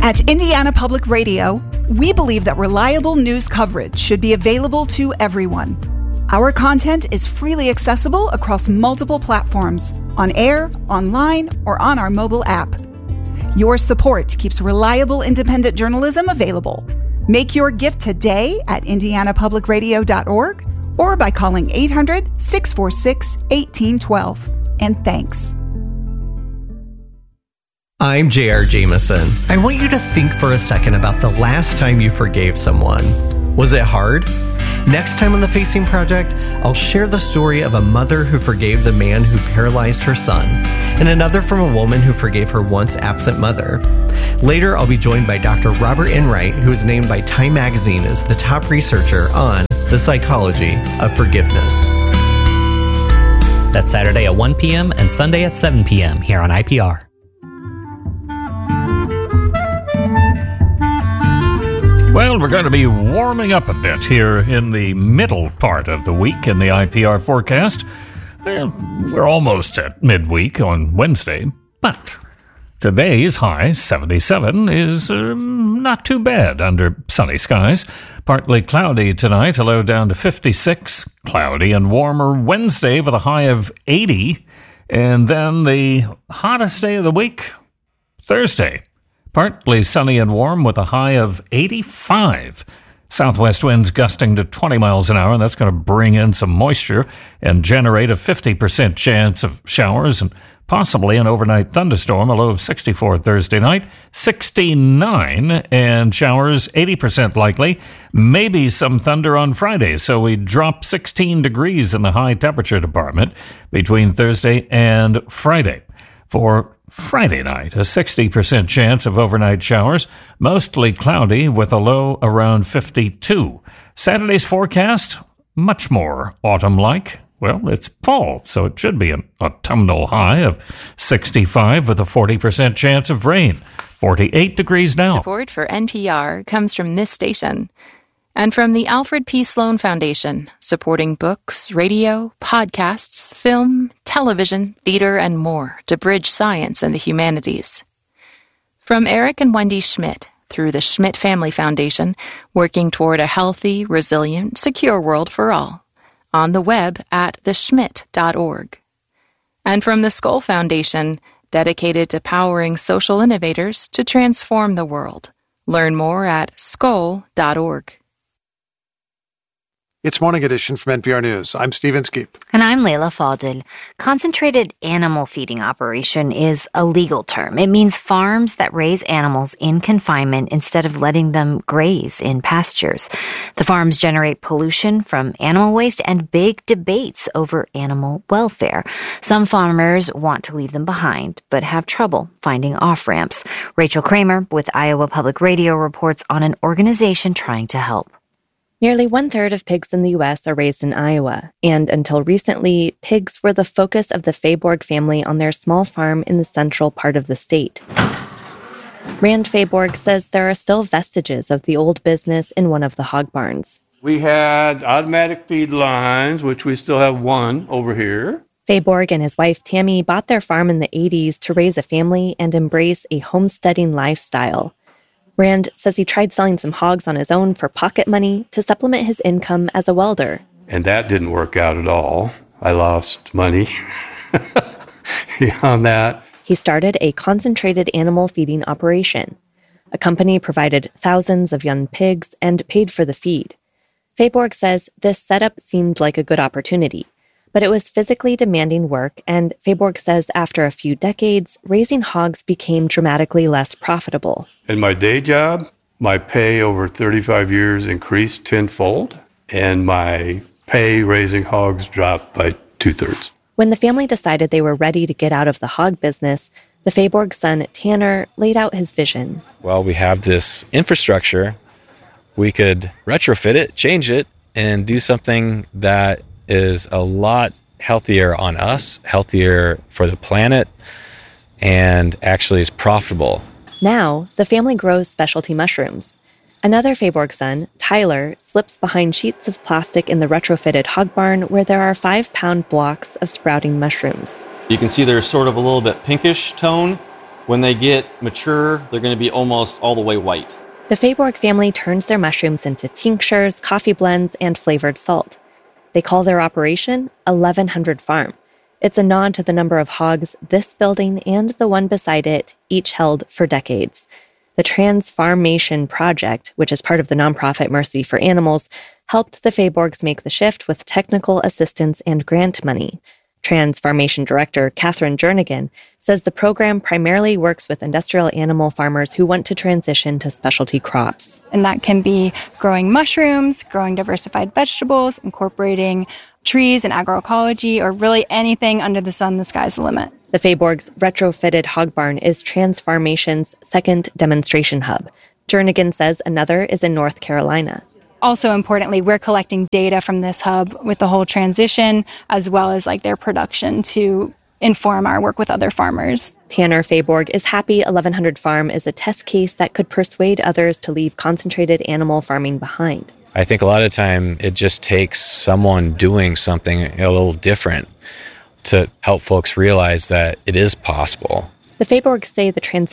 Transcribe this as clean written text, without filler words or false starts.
At Indiana Public Radio, we believe that reliable news coverage should be available to everyone. Our content is freely accessible across multiple platforms, on air, online, or on our mobile app. Your support keeps reliable independent journalism available. Make your gift today at indianapublicradio.org or by calling 800-646-1812. And thanks. I'm J.R. Jameson. I want you to think for a second about the last time you forgave someone. Was it hard? Next time on The Facing Project, I'll share the story of a mother who forgave the man who paralyzed her son, and another from a woman who forgave her once absent mother. Later, I'll be joined by Dr. Robert Enright, who is named by Time Magazine as the top researcher on the psychology of forgiveness. That's Saturday at 1 p.m. and Sunday at 7 p.m. here on IPR. Well, we're going to be warming up a bit here in the middle part of the week in the IPR forecast. Well, we're almost at midweek on Wednesday, but today's high, 77, is not too bad under sunny skies. Partly cloudy tonight, a low down to 56. Cloudy and warmer Wednesday with a high of 80. And then the hottest day of the week, Thursday. Partly sunny and warm with a high of 85. Southwest winds gusting to 20 miles an hour, and that's going to bring in some moisture and generate a 50% chance of showers and possibly an overnight thunderstorm. A low of 64 Thursday night, 69, and showers 80% likely. Maybe some thunder on Friday, so we drop 16 degrees in the high temperature department between Thursday and Friday. For Friday night, a 60% chance of overnight showers, mostly cloudy with a low around 52. Saturday's forecast, much more autumn-like. Well, it's fall, so it should be an autumnal high of 65 with a 40% chance of rain. 48 degrees now. Support for NPR comes from this station and from the Alfred P. Sloan Foundation, supporting books, radio, podcasts, film, television, theater, and more to bridge science and the humanities. From Eric and Wendy Schmidt, through the Schmidt Family Foundation, working toward a healthy, resilient, secure world for all. On the web at theschmidt.org. And from the Skoll Foundation, dedicated to powering social innovators to transform the world. Learn more at skoll.org. It's Morning Edition from NPR News. I'm Steve Inskeep. And I'm Leila Fadel. Concentrated animal feeding operation is a legal term. It means farms that raise animals in confinement instead of letting them graze in pastures. The farms generate pollution from animal waste and big debates over animal welfare. Some farmers want to leave them behind, but have trouble finding off-ramps. Rachel Kramer with Iowa Public Radio reports on an organization trying to help. Nearly one-third of pigs in the U.S. are raised in Iowa, and until recently, pigs were the focus of the Feyborg family on their small farm in the central part of the state. Rand Feyborg says there are still vestiges of the old business in one of the hog barns. We had automatic feed lines, which we still have one over here. Feyborg and his wife Tammy bought their farm in the 80s to raise a family and embrace a homesteading lifestyle. Rand says he tried selling some hogs on his own for pocket money to supplement his income as a welder. And that didn't work out at all. I lost money on that. He started a concentrated animal feeding operation. A company provided thousands of young pigs and paid for the feed. Feyborg says this setup seemed like a good opportunity, but it was physically demanding work, and Feyborg says after a few decades, raising hogs became dramatically less profitable. In my day job, my pay over 35 years increased tenfold, and my pay raising hogs dropped by 2/3. When the family decided they were ready to get out of the hog business, the Feyborg son, Tanner, laid out his vision. Well, we have this infrastructure. We could retrofit it, change it, and do something that is a lot healthier on us, healthier for the planet, and actually is profitable. Now, the family grows specialty mushrooms. Another Feyborg son, Tyler, slips behind sheets of plastic in the retrofitted hog barn where there are 5-pound blocks of sprouting mushrooms. You can see there's sort of a little bit pinkish tone When they get mature, they're going to be almost all the way white. The Feyborg family turns their mushrooms into tinctures, coffee blends, and flavored salt. They call their operation 1100 Farm. It's a nod to the number of hogs this building and the one beside it each held for decades. The Transfarmation Project, which is part of the nonprofit Mercy for Animals, helped the Feyborgs make the shift with technical assistance and grant money. Transfarmation Director Catherine Jernigan says the program primarily works with industrial animal farmers who want to transition to specialty crops. And that can be growing mushrooms, growing diversified vegetables, incorporating trees and agroecology, or really anything under the sun. The sky's the limit. The Feyborgs' retrofitted hog barn is Transfarmation's second demonstration hub. Jernigan says another is in North Carolina. Also importantly, we're collecting data from this hub with the whole transition, as well as their production to inform our work with other farmers. Tanner Feyborg is happy 1100 Farm is a test case that could persuade others to leave concentrated animal farming behind. I think a lot of time it just takes someone doing something a little different to help folks realize that it is possible. The Feyborgs say the transition